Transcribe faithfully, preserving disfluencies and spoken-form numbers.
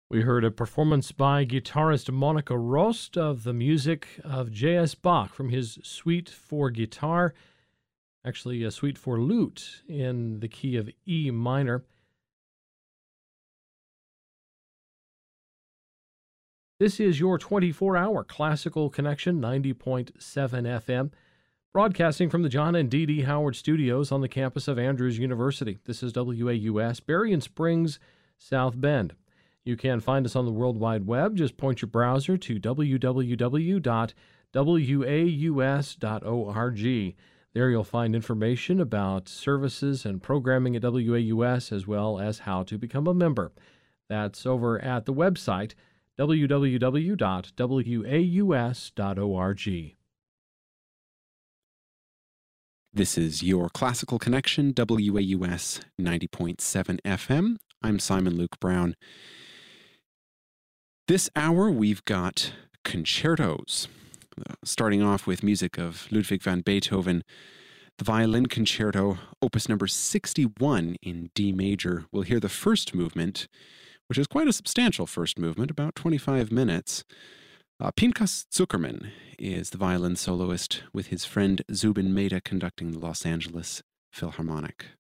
We heard a performance by guitarist Monica Rost of the music of J S. Bach from his Suite for Guitar, actually a Suite for Lute in the key of E minor. This is your twenty-four hour Classical Connection, ninety point seven F M, broadcasting from the John and Dee Dee Howard Studios on the campus of Andrews University. This is W A U S, Berrien Springs, South Bend. You can find us on the World Wide Web. Just point your browser to w w w dot w a u s dot org. There you'll find information about services and programming at W A U S, as well as how to become a member. That's over at the website, w w w dot w a u s dot org. This is your Classical Connection, W A U S ninety point seven F M. I'm Simon Luke Brown. This hour we've got concertos, uh, starting off with music of Ludwig van Beethoven, the Violin Concerto, opus number sixty-one in D major. We'll hear the first movement, which is quite a substantial first movement, about twenty-five minutes. Uh, Pinchas Zuckerman is the violin soloist, with his friend Zubin Mehta conducting the Los Angeles Philharmonic.